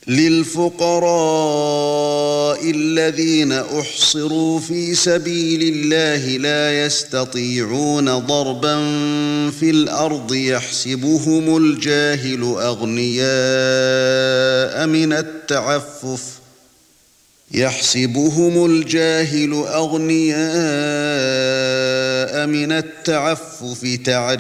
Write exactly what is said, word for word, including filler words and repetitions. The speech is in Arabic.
للفقراء الذين أحصروا في سبيل الله لا يستطيعون ضربا في الأرض يحسبهم الجاهل أغنياء من التعفف يحسبهم الجاهل أغنياء من التعفف تعرفهم